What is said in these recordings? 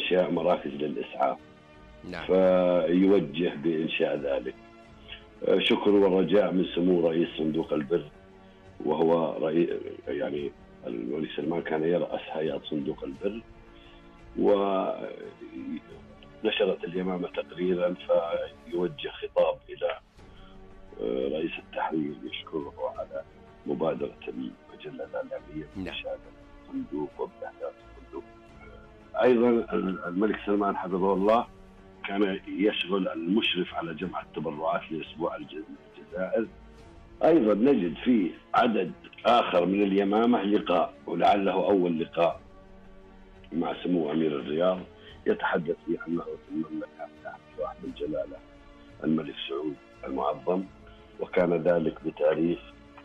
إنشاء مراكز للإسعاف، نعم. فيوجه بإنشاء ذلك. شكر ورجاء من سمو رئيس صندوق البر، وهو يعني الملك سلمان كان يرأس هيئة صندوق البر، ونشرت اليمامة تقريرا فيوجه خطاب إلى رئيس التحرير يشكره على مبادرة المجلة الإعلامية بإنشاء الصندوق وبإحداث الصندوق. أيضا الملك سلمان حفظه الله كان يشغل المشرف على جمع التبرعات لأسبوع الجزائر. أيضا نجد فيه عدد آخر من اليمامة لقاء، ولعله أول لقاء مع سمو أمير الرياض يتحدث فيه عن نهضة المملكة تحت صاحب الجلالة الملك سعود المعظم، وكان ذلك بتاريخ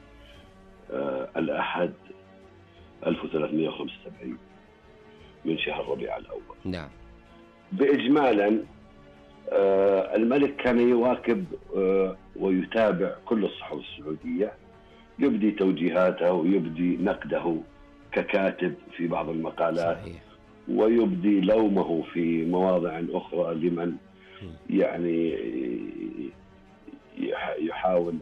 الأحد 1375 من شهر ربيع الأول. نعم. بإجمالا الملك كان يواكب ويتابع كل الصحف السعودية، يبدي توجيهاته ويبدي نقده ككاتب في بعض المقالات. صحيح. ويبدي لومه في مواضع أخرى لمن يعني يحاول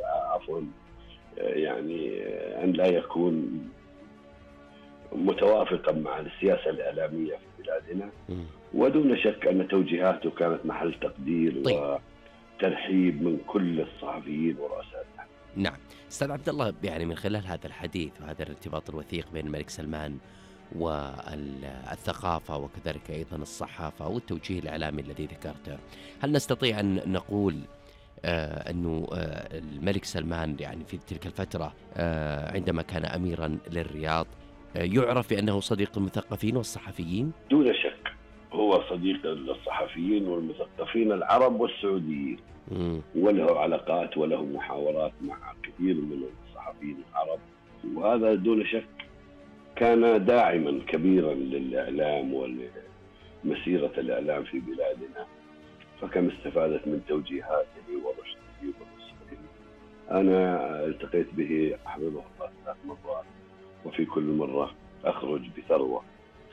يعني أن لا يكون متوافقا مع السياسة الإعلامية في بلادنا. ودون شك أن توجيهاته كانت محل تقدير وترحيب من كل الصحفيين ورؤساء التحرير. نعم. أستاذ عبد الله، يعني من خلال هذا الحديث وهذا الارتباط الوثيق بين الملك سلمان والثقافة وكذلك أيضا الصحافة والتوجيه الإعلامي الذي ذكرته، هل نستطيع أن نقول أنه الملك سلمان يعني في تلك الفترة عندما كان أميرا للرياض يعرف بأنه صديق المثقفين والصحفيين؟ دون شك هو صديق للصحفيين والمثقفين العرب والسعوديين، وله علاقات وله محاورات مع كثير من الصحفيين العرب، وهذا دون شك كان داعما كبيرا للإعلام ولمسيرة الإعلام في بلادنا، فكم استفادت من توجيهاته ورشده ونصحه. أنا التقيت به حفظه الله 3 مرات، وفي كل مرة أخرج بثروة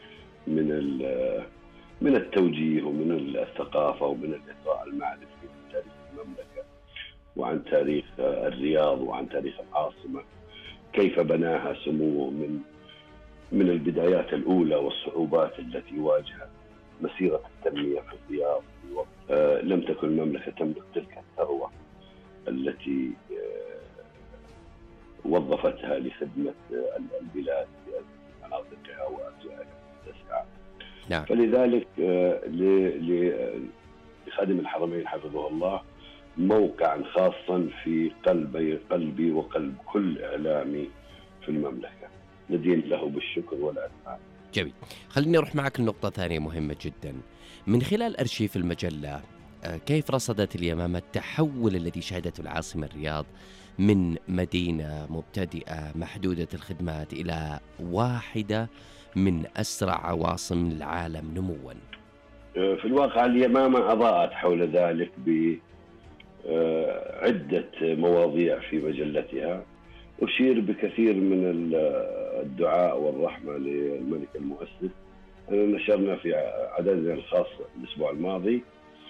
من التوجيه ومن الثقافة ومن الإثراء المعرفي عن تاريخ المملكة وعن تاريخ الرياض وعن تاريخ العاصمة، كيف بناها سموه من البدايات الأولى والصعوبات التي واجهت مسيرة التنمية في الرياض في وقت لم تكن المملكة تملك تلك الثروة التي وظفتها لخدمة البلاد في مناطقها وأرجائها التسعة. نعم. فلذلك لخادم الحرمين حفظه الله موقعا خاصا في قلبي وقلب كل إعلامي في المملكة، ندين له بالشكر والأثناء. جميل. خليني أروح معك لنقطة ثانية مهمة جدا. من خلال أرشيف المجلة، كيف رصدت اليمامة التحول الذي شهدته العاصمة الرياض من مدينة مبتدئة محدودة الخدمات إلى واحدة من أسرع عواصم العالم نموا؟ في الواقع اليمامة أضاءت حول ذلك بعدة مواضيع في مجلتها، أشير بكثير من الدعاء والرحمة للملك المؤسس. نشرنا في عددنا الخاص الأسبوع الماضي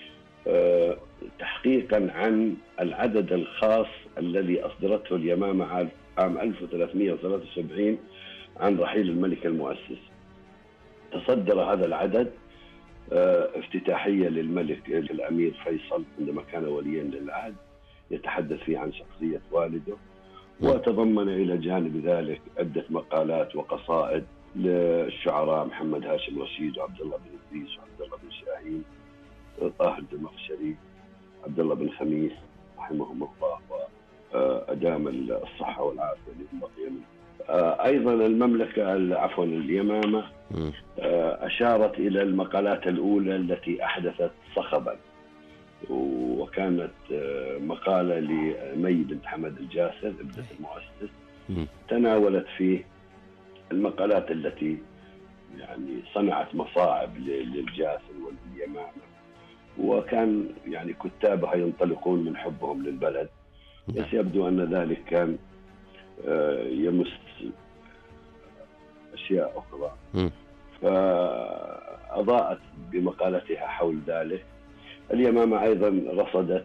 تحقيقا عن العدد الخاص الذي أصدرته اليمامة عام 1373 عن رحيل الملك المؤسس. تصدر هذا العدد افتتاحية للملك الأمير فيصل عندما كان وليا للعهد، يتحدث فيه عن شخصية والده، وتضمن إلى جانب ذلك عدة مقالات وقصائد للشعراء محمد هاشم رشيد وعبد الله بن إدريس وعبد الله بن شاهين، طاهر الزمخشري، عبد الله بن خميس رحمهم الله وأدام الصحة والعافية لهم بقي منه. أيضا المملكة اليمامة أشارت إلى المقالات الأولى التي أحدثت صخبا، وكانت مقالة لمي بنت حمد الجاسر ابنة المؤسس، تناولت فيه المقالات التي يعني صنعت مصاعب للجاسر واليمامة، وكان يعني كتابها ينطلقون من حبهم للبلد، بس يبدو أن ذلك كان يمس أشياء أخرى. فأضاءت بمقالتها حول ذلك. اليمامة أيضا رصدت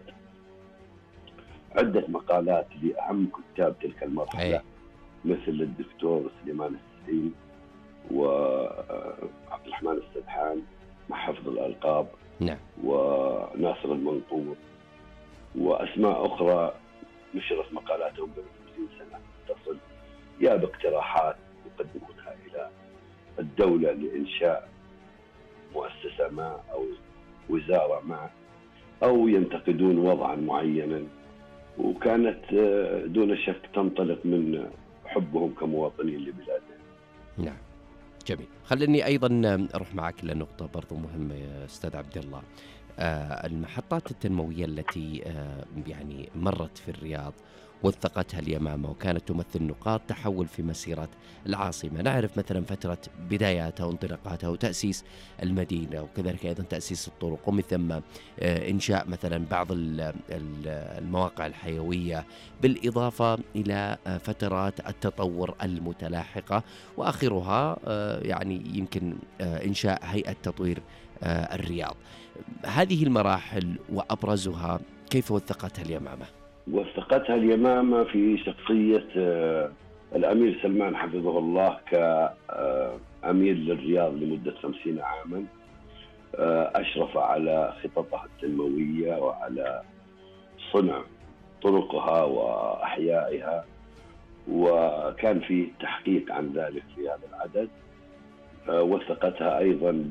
عدة مقالات لأهم كتاب تلك المرحلة مثل الدكتور سليمان السليم وعبد الرحمن السدحان مع حفظ الألقاب، نعم، وناصر المنقور وأسماء أخرى نشرت مقالاتهم قبل 50 سنة تصل، يا باقتراحات يقدمونها إلى الدولة لإنشاء مؤسسة ما أو وزارة ما، أو ينتقدون وضعا معينا، وكانت دون شك تنطلق من حبهم كمواطنين لبلادهم. نعم، جميل. خليني أيضا أروح معك لنقطة برضو مهمة يا أستاذ عبد الله. المحطات التنموية التي يعني مرت في الرياض وثقتها اليمامة وكانت تمثل نقاط تحول في مسيرة العاصمة. نعرف مثلا فترة بداياتها وانطلاقاتها وتأسيس المدينة، وكذلك أيضا تأسيس الطرق، ومن ثم إنشاء مثلا بعض المواقع الحيوية، بالإضافة إلى فترات التطور المتلاحقة، وآخرها يعني يمكن إنشاء هيئة تطوير الرياض. هذه المراحل وأبرزها كيف وثقتها اليمامة؟ وثقتها اليمامة في شخصية الأمير سلمان حفظه الله كأمير للرياض لمدة 50 عاما. أشرف على خططها التنموية وعلى صنع طرقها وأحيائها، وكان في تحقيق عن ذلك في هذا العدد. وثقتها أيضا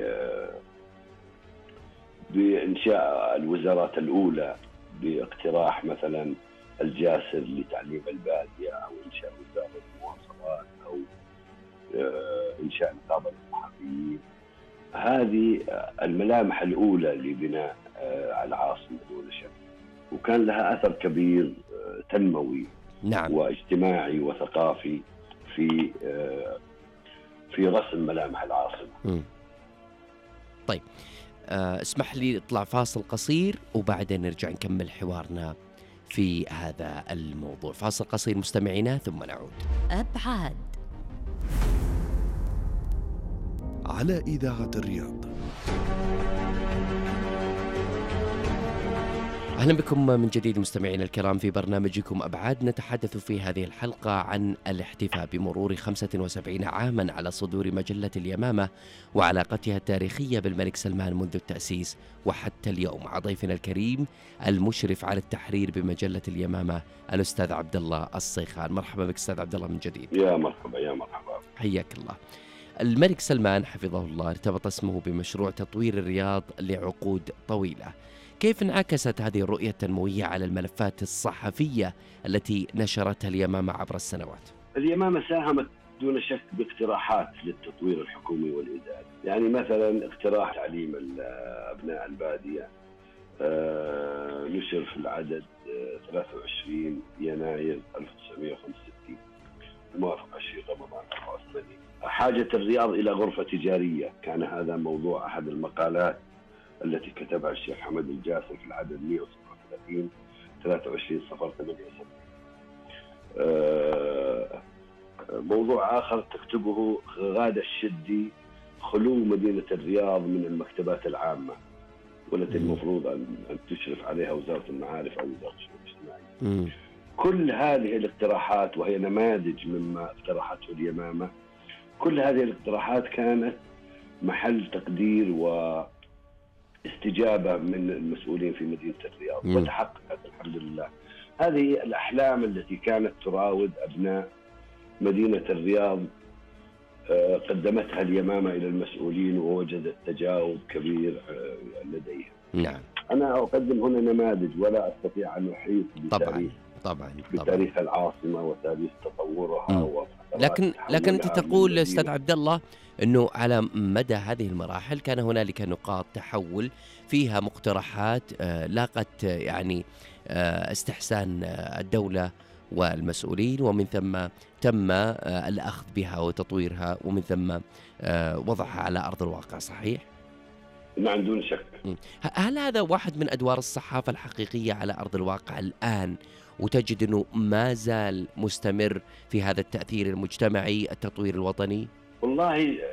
بإنشاء الوزارات الأولى، باقتراح مثلا الجاسر لتعليم البادية، أو إنشاء وزارة المواصلات، أو إنشاء نقابة الصحفيين. هذه الملامح الأولى لبناء العاصمة دون شك، وكان لها أثر كبير تنموي، نعم، واجتماعي وثقافي في رسم ملامح العاصمة. طيب، اسمح لي اطلع فاصل قصير وبعدين نرجع نكمل حوارنا في هذا الموضوع. فاصل قصير مستمعينا ثم نعود. أبعاد على إذاعة الرياض. أهلا بكم من جديد مستمعينا الكرام في برنامجكم أبعاد. نتحدث في هذه الحلقة عن الاحتفاء بمرور 75 عاما على صدور مجلة اليمامة وعلاقتها التاريخية بالملك سلمان منذ التأسيس وحتى اليوم، مع ضيفنا الكريم المشرف على التحرير بمجلة اليمامة الأستاذ عبد الله الصيخان. مرحبا بك أستاذ عبد الله من جديد. يا مرحبا يا مرحبا، حياك الله. الملك سلمان حفظه الله ارتبط اسمه بمشروع تطوير الرياض لعقود طويلة. كيف انعكست هذه الرؤية التنموية على الملفات الصحفية التي نشرتها اليمامة عبر السنوات؟ اليمامة ساهمت دون شك باقتراحات للتطوير الحكومي والإداري، يعني مثلا اقتراح تعليم أبناء البادية نشر في العدد 23 يناير 1965 الموافق 20 رمضان 84. حاجة الرياض إلى غرفة تجارية، كان هذا موضوع أحد المقالات التي كتبها الشيخ حمد الجاسر في العدد 137 23 صفر 78. موضوع آخر تكتبه غادة الشدي، خلو مدينة الرياض من المكتبات العامة والتي المفروض أن تشرف عليها وزارة المعارف أو وزارة الشؤون الاجتماعية. كل هذه الاقتراحات، وهي نماذج مما اقترحته اليمامة، كل هذه الاقتراحات كانت محل تقدير واستجابة من المسؤولين في مدينة الرياض وتحققت الحمد لله. هذه الأحلام التي كانت تراود أبناء مدينة الرياض قدمتها اليمامة إلى المسؤولين ووجدت تجاوب كبير لديهم. نعم. أنا أقدم هنا نماذج ولا أستطيع أن أحيط بتاريخ العاصمة وتاريخ تطورها لكن أنت تقول أستاذ عبد الله أنه على مدى هذه المراحل كان هنالك نقاط تحول فيها مقترحات لاقت يعني استحسان الدولة والمسؤولين، ومن ثم تم الأخذ بها وتطويرها، ومن ثم وضعها على أرض الواقع. صحيح؟ نعم دون شك. هل هذا واحد من أدوار الصحافة الحقيقية على أرض الواقع الآن، وتجد أنه ما زال مستمر في هذا التأثير المجتمعي التطوير الوطني؟ والله